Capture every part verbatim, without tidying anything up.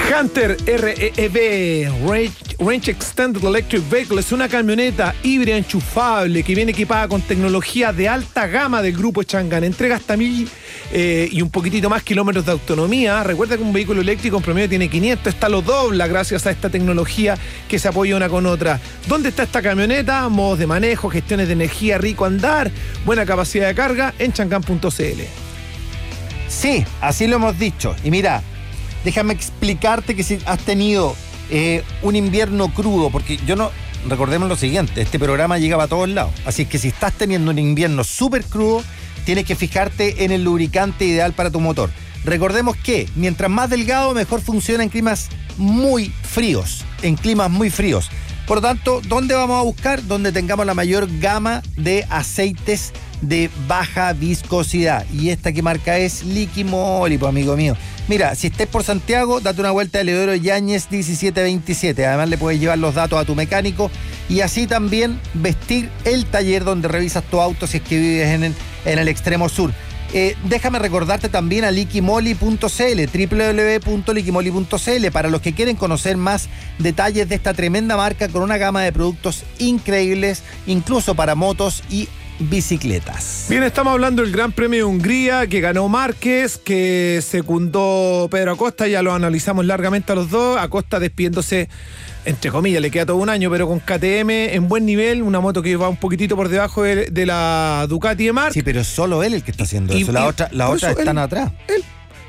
Hunter R E V, Range, Range Extended Electric Vehicle, es una camioneta híbrida enchufable que viene equipada con tecnología de alta gama del grupo Changan. Entrega hasta mil eh, y un poquitito más kilómetros de autonomía. Recuerda que un vehículo eléctrico en promedio tiene quinientos, esta lo dobla gracias a esta tecnología que se apoya una con otra. ¿Dónde está esta camioneta? Modos de manejo, gestiones de energía, rico andar, buena capacidad de carga en changan punto c l. Sí, así lo hemos dicho. Y mira, déjame explicarte que si has tenido eh, un invierno crudo, porque yo no, recordemos lo siguiente, este programa llega para todos lados, así que si estás teniendo un invierno súper crudo, tienes que fijarte en el lubricante ideal para tu motor. Recordemos que mientras más delgado, mejor funciona en climas muy fríos, en climas muy fríos. Por lo tanto, ¿dónde vamos a buscar? Donde tengamos la mayor gama de aceites de baja viscosidad. Y esta que marca es Liqui-Moly, pues, amigo mío. Mira, si estés por Santiago, date una vuelta a Leodoro Yáñez diecisiete veintisiete. Además, le puedes llevar los datos a tu mecánico y así también vestir el taller donde revisas tu auto si es que vives en el, en el extremo sur. Eh, déjame recordarte también a liquimoly punto c l, doble u doble u doble u punto liquimoly punto c l, para los que quieren conocer más detalles de esta tremenda marca con una gama de productos increíbles, incluso para motos y bicicletas. Bien, estamos hablando del Gran Premio de Hungría que ganó Márquez, que secundó Pedro Acosta, ya lo analizamos largamente a los dos. Acosta despidiéndose, entre comillas, le queda todo un año, pero con K T M en buen nivel, una moto que va un poquitito por debajo de, de la Ducati de Marc. Sí, pero es solo él el que está haciendo y, eso, las y, otras la otra están él, atrás. Él.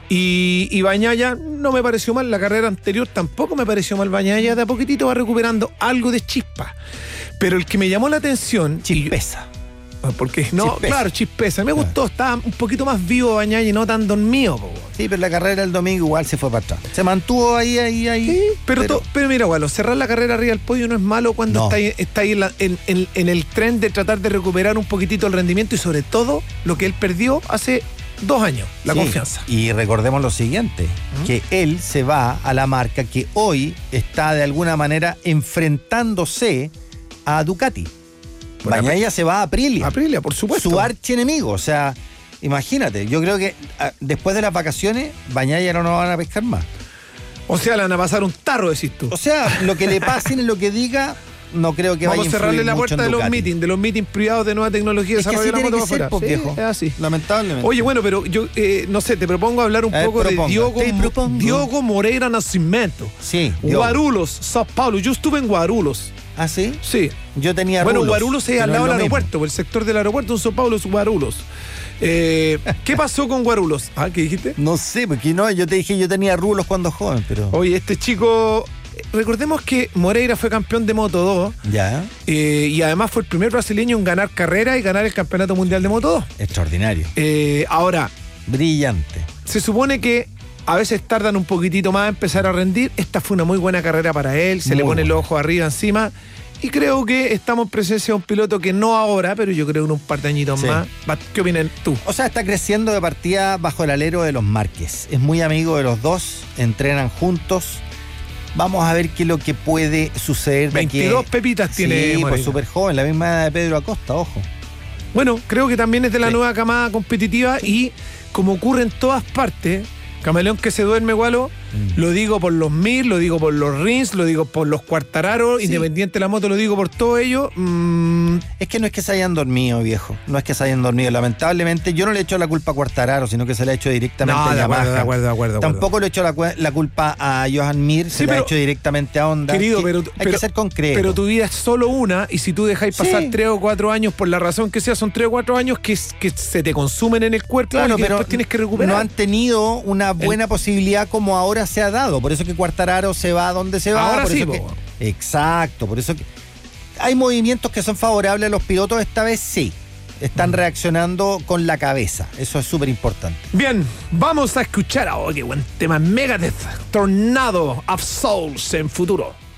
Y, y Bagnaia no me pareció mal, la carrera anterior tampoco me pareció mal. Bagnaia de a poquitito va recuperando algo de chispa, pero el que me llamó la atención... Chispeza. Porque no, chispeza. Claro, chispeza. Me gustó, estaba un poquito más vivo Bagnaia y no tan dormido. Po. Sí, pero la carrera del domingo igual se fue para atrás. Se mantuvo ahí, ahí, ahí. Sí, pero, pero... To, pero mira, bueno, cerrar la carrera arriba del podio no es malo cuando no. está ahí, está ahí en, la, en, en, en el tren de tratar de recuperar un poquitito el rendimiento y sobre todo lo que él perdió hace dos años, la sí, confianza. Y recordemos lo siguiente, ¿Mm? que él se va a la marca que hoy está de alguna manera enfrentándose a Ducati. Bagnaia se va a Aprilia. Aprilia, por supuesto. Su archienemigo, o sea, imagínate, yo creo que a, después de las vacaciones, Bagnaia no nos van a pescar más. O sea, le van a pasar un tarro, decís tú. O sea, lo que le pasen y lo que diga, no creo que Vamos vaya a Vamos a cerrarle la puerta de los Ducati. meetings, de los meetings privados de nueva tecnología. Es que así tiene que ser, po, sí, viejo. Es así. Lamentablemente. Oye, bueno, pero yo, eh, no sé, te propongo hablar un ver, poco proponga. de Diogo, Diogo Moreira Nascimento. Sí. Guarulhos, Sao Paulo. Yo estuve en Guarulhos. ¿Ah, sí? Sí. Yo tenía Bueno, Rulos, Guarulhos es al lado del aeropuerto, por el sector del aeropuerto, en Sao Paulo es Guarulhos. Eh, ¿Qué pasó con Guarulhos? Ah, ¿qué dijiste? No sé, porque no, yo te dije yo tenía Rulos cuando joven, pero... Oye, este chico... Recordemos que Moreira fue campeón de Moto dos. Ya. Eh, y además fue el primer brasileño en ganar carrera y ganar el campeonato mundial de Moto dos. Extraordinario. Eh, ahora... Brillante. Se supone que a veces tardan un poquitito más a empezar a rendir. Esta fue una muy buena carrera para él. Se muy le pone bueno. el ojo arriba encima. Y creo que estamos en presencia de un piloto que no ahora, pero yo creo que en un par de añitos sí. más. ¿Qué opinas tú? O sea, está creciendo de partida bajo el alero de los Márquez. Es muy amigo de los dos, entrenan juntos. Vamos a ver qué es lo que puede suceder. veintidós que... pepitas tiene. Sí, pues súper joven, la misma edad de Pedro Acosta, ojo. Bueno, creo que también es de la sí. nueva camada competitiva y como ocurre en todas partes, camaleón que se duerme, Gualo, mm. lo digo por los Mir, lo digo por los Rins, lo digo por los Quartararo, sí. Independiente de la Moto, lo digo por todo ello. Mm. Es que no es que se hayan dormido, viejo. No es que se hayan dormido. Lamentablemente, yo no le echo la culpa a Quartararo, sino que se le ha hecho directamente no, a de Yamaha. Acuerdo, de acuerdo, de acuerdo, Tampoco le echo la, la culpa a Johan Mir, sí, se le ha hecho directamente a Honda. Querido, que pero, hay pero, que ser concreto. Pero tu vida es solo una, y si tú dejáis pasar sí. tres o cuatro años, por la razón que sea, son tres o cuatro años que, que se te consumen en el cuerpo, claro, y que pero después tienes que recuperar. No han tenido una buena el... posibilidad como ahora se ha dado. Por eso que Quartararo se va a donde se va. Ahora por sí, eso que, exacto, por eso que hay movimientos que son favorables a los pilotos, esta vez sí. Están reaccionando con la cabeza. Eso es súper importante. Bien, vamos a escuchar ahora, oh, qué buen tema, Megadeth, Tornado of Souls en Futuro.